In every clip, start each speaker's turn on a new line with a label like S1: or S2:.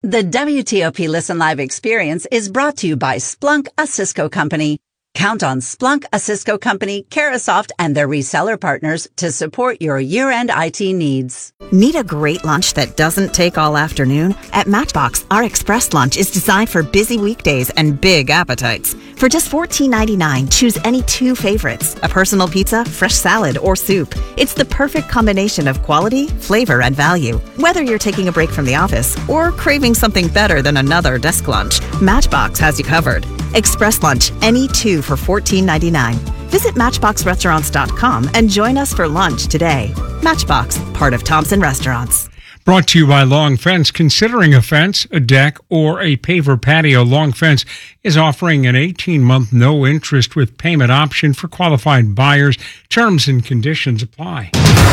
S1: The WTOP Listen Live experience is brought to you by Splunk, a Cisco company. Count on Splunk, a Cisco company, Carahsoft, and their reseller partners to support your year-end IT needs.
S2: Need a great lunch that doesn't take all afternoon? At Matchbox, our express lunch is designed for busy weekdays and big appetites. For just $14.99, choose any two favorites, a personal pizza, fresh salad, or soup. It's the perfect combination of quality, flavor, and value. Whether you're taking a break from the office or craving something better than another desk lunch, Matchbox has you covered. Express lunch, any two for $14.99. Visit MatchboxRestaurants.com and join us for lunch today. Matchbox, part of Thompson Restaurants.
S3: Brought to you by Long Fence. Considering a fence, a deck, or a paver patio, Long Fence is offering an 18-month no-interest with payment option for qualified buyers. Terms and conditions apply.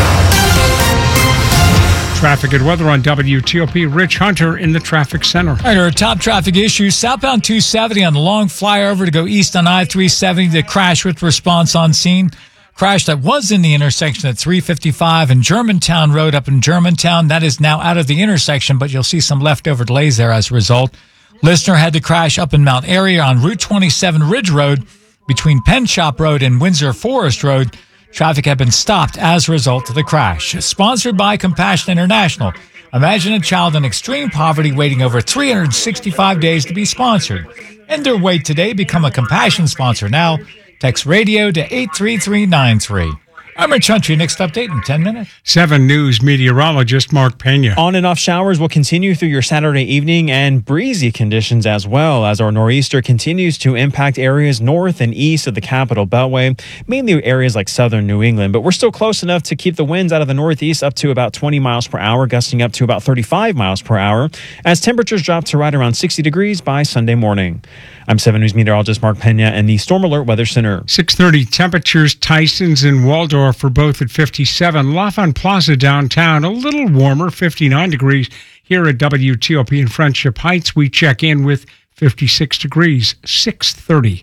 S3: Traffic and weather on WTOP. Rich Hunter in the traffic center.
S4: All right, our top traffic issues. Southbound 270 on the long flyover to go east on I-370. The crash with response on scene. Crash that was in the intersection at 355 and Germantown Road up in Germantown. That is now out of the intersection, but you'll see some leftover delays there as a result. Listener had to crash up in Mount Airy on Route 27 Ridge Road between Penn Shop Road and Windsor Forest Road. Traffic had been stopped as a result of the crash. Sponsored by Compassion International. Imagine a child in extreme poverty waiting over 365 days to be sponsored. End their wait today. Become a Compassion sponsor now. Text radio to 83393. I'm Rich Hunter. Next update in 10 minutes.
S3: 7 News meteorologist Mark Pena.
S5: On and off showers will continue through your Saturday evening and breezy conditions as well as our nor'easter continues to impact areas north and east of the Capital Beltway, mainly areas like southern New England. But we're still close enough to keep the winds out of the northeast up to about 20 miles per hour, gusting up to about 35 miles per hour as temperatures drop to right around 60 degrees by Sunday morning. I'm 7 News meteorologist Mark Pena in the Storm Alert Weather Center.
S3: 6:30 temperatures. Tyson's and Waldorf for both at 57. L'Enfant Plaza downtown a little warmer, 59 degrees. Here at WTOP in Friendship Heights, we check in with 56 degrees. 6:30.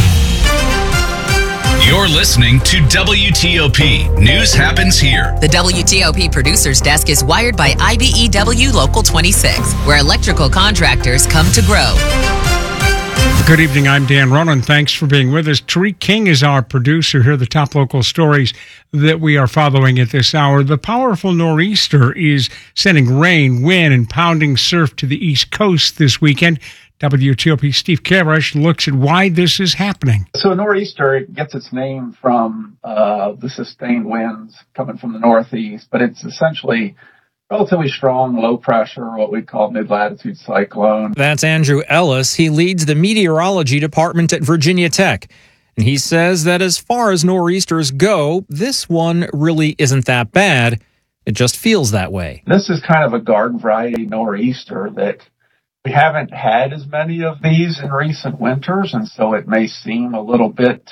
S6: You're listening to WTOP. News happens here.
S7: The WTOP Producers Desk is wired by IBEW Local 26, where electrical contractors come to grow.
S3: Good evening, I'm Dan Ronan. Thanks for being with us. Tariq King is our producer. Here are the top local stories that we are following at this hour. The powerful nor'easter is sending rain, wind, and pounding surf to the East Coast this weekend. WTOP Steve Karish looks at why this is happening.
S8: So a nor'easter gets its name from the sustained winds coming from the northeast, but it's essentially relatively strong, low pressure, what we call mid-latitude cyclone.
S5: That's Andrew Ellis. He leads the meteorology department at Virginia Tech. And he says that as far as nor'easters go, this one really isn't that bad. It just feels that way.
S8: This is kind of a garden variety nor'easter that we haven't had as many of these in recent winters, and so it may seem a little bit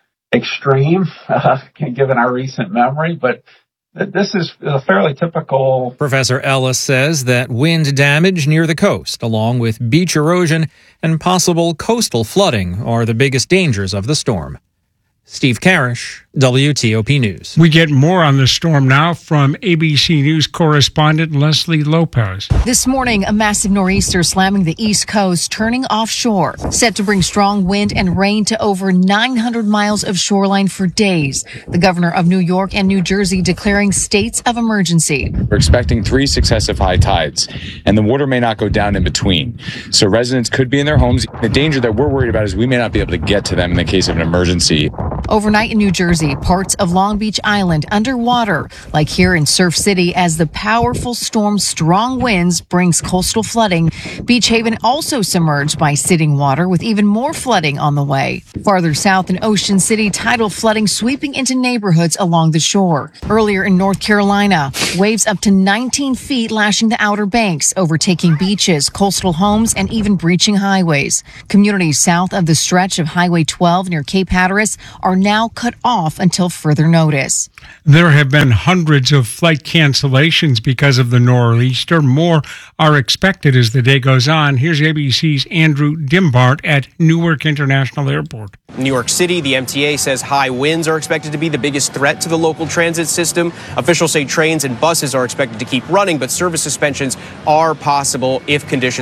S8: extreme, given our recent memory, but this is a fairly typical.
S5: Professor Ellis says that wind damage near the coast, along with beach erosion and possible coastal flooding, are the biggest dangers of the storm. Steve Karish, WTOP News.
S3: We get more on the storm now from ABC News correspondent Leslie Lopez.
S9: This morning, a massive nor'easter slamming the East Coast, turning offshore, set to bring strong wind and rain to over 900 miles of shoreline for days. The governor of New York and New Jersey declaring states of emergency.
S10: We're expecting 3 successive high tides, and the water may not go down in between. So residents could be in their homes. The danger that we're worried about is we may not be able to get to them in the case of an emergency.
S9: Overnight in New Jersey, parts of Long Beach Island underwater, like here in Surf City, as the powerful storm's strong winds brings coastal flooding. Beach Haven also submerged by sitting water with even more flooding on the way. Farther south in Ocean City, tidal flooding sweeping into neighborhoods along the shore. Earlier in North Carolina, waves up to 19 feet lashing the Outer Banks, overtaking beaches, coastal homes, and even breaching highways. Communities south of the stretch of Highway 12 near Cape Hatteras are now cut off until further notice.
S3: There have been hundreds of flight cancellations because of the nor'easter. More are expected as the day goes on. Here's ABC's Andrew Dimbart at Newark International Airport.
S11: New York City, the MTA says high winds are expected to be the biggest threat to the local transit system. Officials say trains and buses are expected to keep running, but service suspensions are possible if conditions